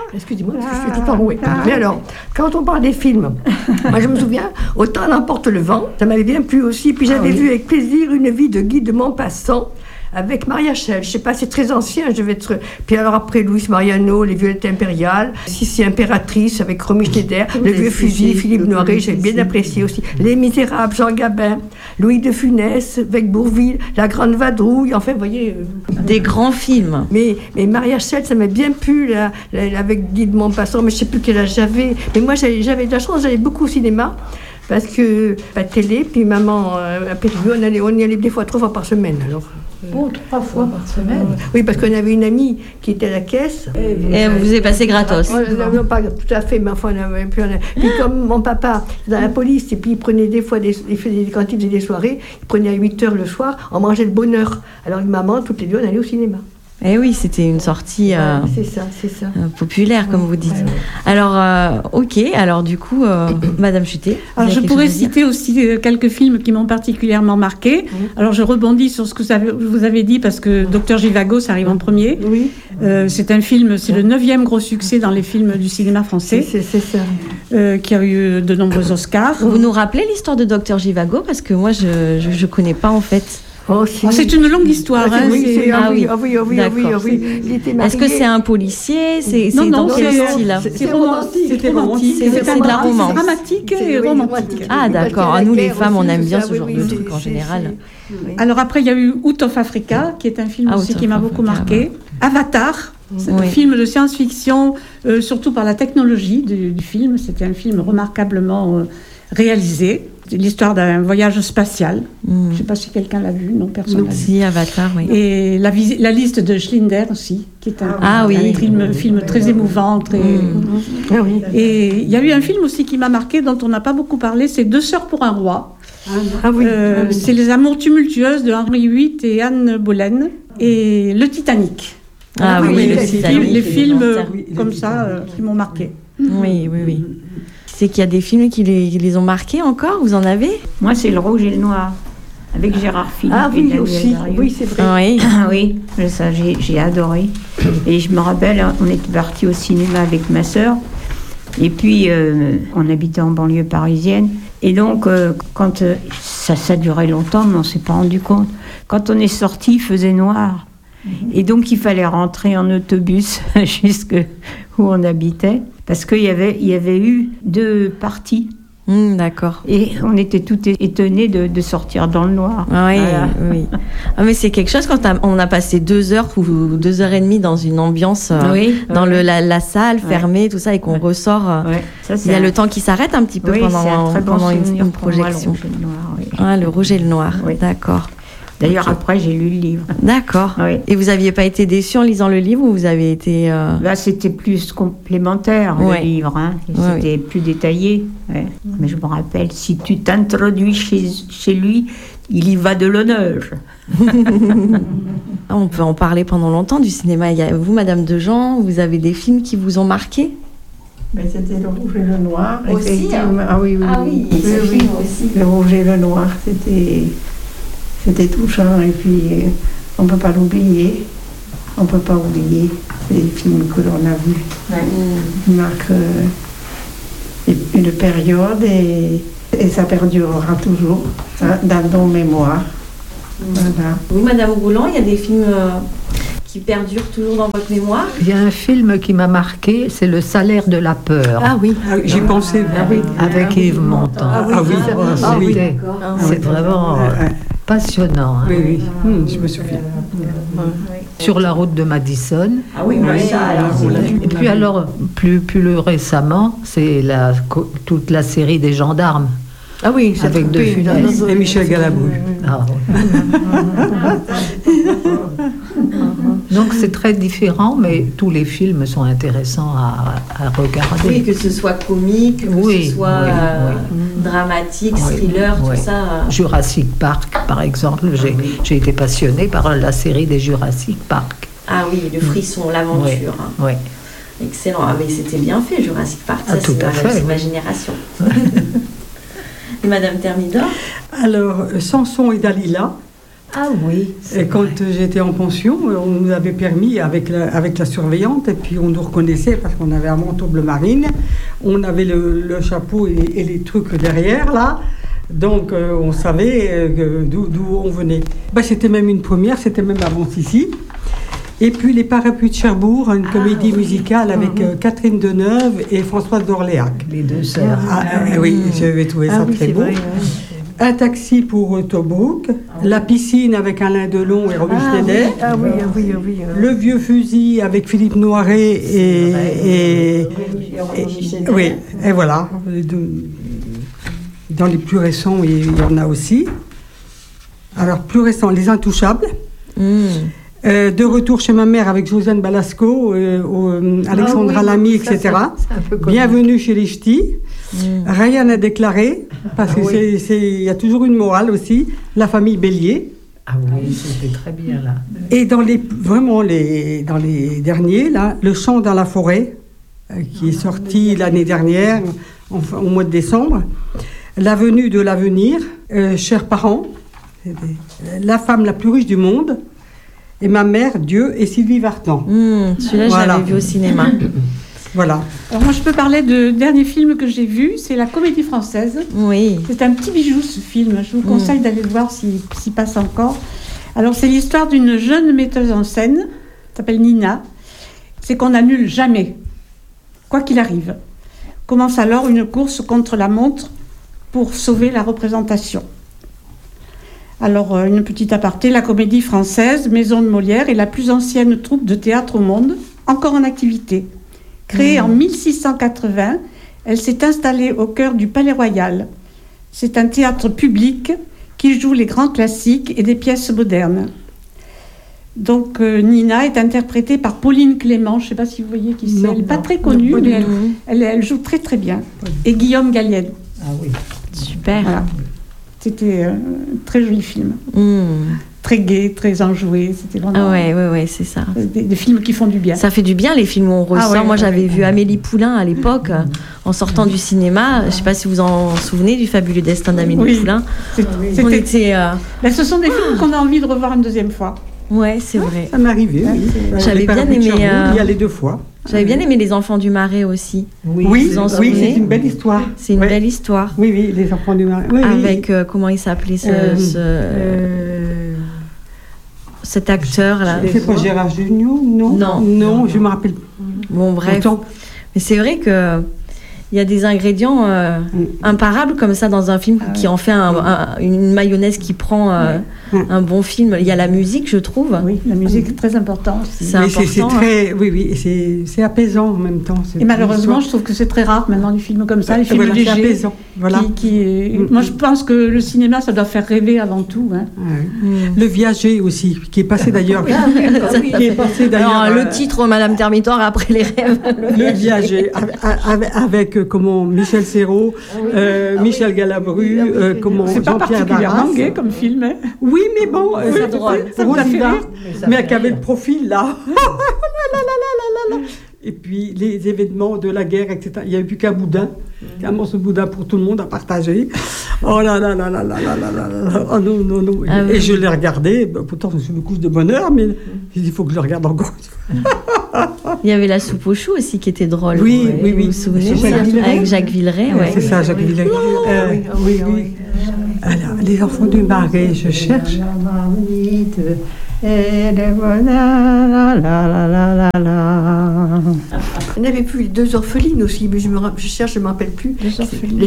Excusez-moi, parce que je suis tout enrouée. Mais alors, quand on parle des films, moi je me souviens, Autant n'emporte le vent, ça m'avait bien plu aussi. Puis j'avais vu avec plaisir Une vie de Guy de Maupassant, avec Maria Schell. Je sais pas, c'est très ancien, je vais être... Puis alors après, Louis Mariano, Les Violettes impériales, Sissi impératrice, avec Romy Schneider, Le vieux fusil, Philippe Noiret, j'ai bien apprécié aussi. Les Misérables, Jean Gabin, Louis de Funès, avec Bourvil, La Grande Vadrouille, enfin, vous voyez... Des grands films. Mais Maria Schell, ça m'a bien plu, là, avec Guy de Maupassant, mais je sais plus quel âge j'avais. Mais moi, j'avais de la chance, j'allais beaucoup au cinéma. Parce que pas de télé, puis maman à Périgueux, on y allait des fois 3 fois par semaine. Alors. Oh, 3 fois par semaine. Oui, parce qu'on avait une amie qui était à la caisse. Et vous avez passé gratos. Non, pas tout à fait, mais enfin, puis comme mon papa était dans la police, et puis il prenait des fois, quand il faisait des soirées, il prenait à 8h le soir, on mangeait le bonheur. Alors maman, toutes les deux, on allait au cinéma. Eh oui, c'était une sortie c'est ça. populaire, comme vous dites. Ouais. Alors, ok, alors du coup, Madame Chutet. Alors, je pourrais citer aussi quelques films qui m'ont particulièrement marqué. Alors, je rebondis sur ce que vous avez dit, parce que Docteur Zhivago, ça arrive en premier. Oui. C'est un film, c'est le 9e gros succès dans les films du cinéma français. C'est ça. Qui a eu de nombreux Oscars. Vous nous rappelez l'histoire de Docteur Zhivago, parce que moi, je connais pas, en fait. C'est une longue histoire. Oui. Est-ce que c'est un policier? C'est dans quel style? C'est romantique. C'est de la romance. C'est dramatique et romantique. Ah d'accord. Nous les femmes, on aime bien ce genre de trucs en général. Alors après, il y a eu Out of Africa, qui est un film aussi qui m'a beaucoup marqué. Avatar. C'est un film de science-fiction, surtout par la technologie du film. C'était un film remarquablement réalisé. C'est l'histoire d'un voyage spatial. Je ne sais pas si quelqu'un l'a vu. Non, personne l'a vu. Si, Avatar, oui. Et la liste de Schindler aussi, qui est un film très émouvant. Et il y a eu un film aussi qui m'a marqué, dont on n'a pas beaucoup parlé, c'est Deux sœurs pour un roi. C'est Les amours tumultueuses de Henri VIII et Anne Boleyn. Et Le Titanic. Le Titanic. Les films comme ça qui m'ont marqué. Oui. C'est qu'il y a des films qui les ont marqués encore. Vous en avez? Moi, c'est Le Rouge et le Noir, avec Gérard Philippe. Ah oui, aussi. Oui, c'est vrai. Oui, ça, j'ai adoré. Et je me rappelle, on était partis au cinéma avec ma sœur. Et puis, on habitait en banlieue parisienne. Et donc, quand ça durait longtemps, mais on ne s'est pas rendu compte. Quand on est sorti, il faisait noir. Et donc, il fallait rentrer en autobus jusqu'où on habitait. Parce qu'il y avait eu 2 parties. D'accord. Et on était tout étonnés de sortir dans le noir. Oui. Ah, mais c'est quelque chose quand on a passé 2 heures ou 2 heures et demie dans une ambiance, dans la salle fermée, tout ça, et qu'on ressort. Il y a le temps qui s'arrête un petit peu pendant une projection. Le Rouge et le Noir. D'accord. D'ailleurs, après, j'ai lu le livre. D'accord. Oui. Et vous n'aviez pas été déçu en lisant le livre ou vous avez été... Là, c'était plus complémentaire, le livre. C'était plus détaillé. Mais je me rappelle, si tu t'introduis chez lui, il y va de l'honneur. On peut en parler pendant longtemps du cinéma. Vous, Madame Dejean, vous avez des films qui vous ont marqué? C'était Le Rouge et le Noir. Aussi, Oui. Aussi. Le Rouge et le Noir, c'était touchant, et puis on ne peut pas l'oublier. On ne peut pas oublier les films que l'on a vus. Ils marquent une période et ça perdurera toujours dans nos mémoires. Voilà. Vous, Madame Rouland, il y a des films qui perdurent toujours dans votre mémoire? Il y a un film qui m'a marqué, c'est Le Salaire de la peur. J'y pensais. Avec Yves Montand. C'est vraiment passionnant. Oui, je me souviens. Sur la route de Madison. Et puis alors, plus récemment, c'est toute la série des gendarmes. Avec De Funès. Et Michel Galabru. Donc c'est très différent, mais tous les films sont intéressants à regarder. Oui, que ce soit comique, que ce soit dramatique, thriller, tout ça. Jurassic Park, par exemple, j'ai été passionnée par la série des Jurassic Park. Ah oui, le frisson, l'aventure. Oui. Excellent. Ah mais c'était bien fait, Jurassic Park. Ça, c'est ma génération. Et Madame Thermidor? Alors, Samson et Dalila, Ah oui. Et quand j'étais en pension, on nous avait permis, avec la surveillante, et puis on nous reconnaissait parce qu'on avait un manteau bleu marine, on avait le chapeau et les trucs derrière, là. Donc on savait d'où on venait. C'était même une première, c'était même avant ici. Et puis Les Parapluies de Cherbourg, une comédie musicale avec Catherine Deneuve et Françoise d'Orléac. Les deux sœurs. Oui, j'avais trouvé ça très beau. Un taxi pour Tobruk, La piscine avec Alain Delon et Robin Schneider. Le vieux fusil avec Philippe Noiret et voilà. Dans les plus récents, il y en a aussi. Alors, plus récents, Les Intouchables. De retour chez ma mère avec Josiane Balasco, Alexandra Lamy, etc. Bienvenue chez les Ch'tis. Rien à déclarer, parce qu'il y a toujours une morale aussi. La famille Bélier. Ah oui, c'était très bien là. Et dans les derniers, là, Le Chant dans la forêt, qui est sorti l'année dernière, au mois de décembre. La venue de l'avenir, Chers parents, La femme la plus riche du monde. Et Ma mère, Dieu et Sylvie Vartan. Celui-là, je l'avais vu au cinéma. Voilà. Alors moi, je peux parler du dernier film que j'ai vu, c'est La Comédie Française. Oui. C'est un petit bijou, ce film. Je vous conseille d'aller le voir s'il passe encore. Alors, c'est l'histoire d'une jeune metteuse en scène, qui s'appelle Nina. C'est qu'on n'annule jamais, quoi qu'il arrive. Commence alors une course contre la montre pour sauver la représentation. Alors, une petite aparté, la Comédie Française, Maison de Molière, est la plus ancienne troupe de théâtre au monde, encore en activité. Créée en 1680, elle s'est installée au cœur du Palais Royal. C'est un théâtre public qui joue les grands classiques et des pièces modernes. Donc, Nina est interprétée par Pauline Clément. Je ne sais pas si vous voyez qui c'est. Elle n'est pas très connue, mais elle joue très très bien. Et Guillaume Gallienne. Ah oui. Super. Voilà. C'était un très joli film. Très gai, très enjoué. C'était vraiment. Ah ouais, c'est ça. Des films qui font du bien. Ça fait du bien, les films où on ressort. Moi, j'avais vu Amélie Poulain à l'époque, en sortant du cinéma. Je ne sais pas si vous en souvenez du fabuleux destin d'Amélie Poulain. Ce sont des films qu'on a envie de revoir une deuxième fois. Ouais, c'est vrai. Ça m'est arrivé, oui. J'avais bien aimé. Il y a les deux fois. J'avais bien aimé Les Enfants du Marais aussi. Oui, c'est une belle histoire. C'est une belle histoire. Oui, Les Enfants du Marais. Avec, comment il s'appelait cet acteur-là. C'est pas Gérard Jugnot, non? Non, je me rappelle. Bon, bref. Autant. Mais c'est vrai que il y a des ingrédients imparables comme ça dans un film qui en fait une mayonnaise qui prend un bon film. Il y a la musique, je trouve. Oui, la musique est très importante. C'est important. C'est très, c'est apaisant en même temps. Et malheureusement, je trouve que c'est très rare maintenant les films comme ça, les films légers. C'est apaisant. Voilà. Moi, je pense que le cinéma, ça doit faire rêver avant tout. Hein. Le Viager aussi, qui est passé d'ailleurs. Le titre, Madame Termitor, après les rêves. Le Viager, avec Michel Serrault, Michel Galabru, c'est pas particulièrement gay comme film. Hein. Oui, mais bon, c'est drôle. Mais qui avait le profil là. Et puis les événements de la guerre, etc. Il n'y avait plus qu'un boudin, un morceau de boudin pour tout le monde à partager. Oh là là là là là là là là. Oh non, non, non. Et je l'ai regardé, pourtant je me couche de bonne heure, mais il faut que je le regarde encore. Il y avait La soupe aux choux aussi qui était drôle. Oui. Vous vous souvenez avec Jacques Villeray, C'est ça, Jacques Villeray. Oui. Alors, Les Enfants du Marais, je cherche. On avait vu Les Deux orphelines aussi, mais je cherche, je ne me rappelle plus. Les orphelines.